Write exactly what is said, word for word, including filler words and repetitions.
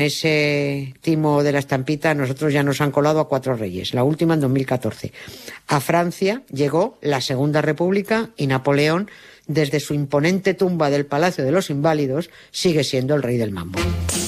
Ese timo de la estampita, a nosotros ya nos han colado a cuatro reyes, la última en dos mil catorce. A Francia llegó la Segunda República y Napoleón, desde su imponente tumba del Palacio de los Inválidos, sigue siendo el rey del mambo.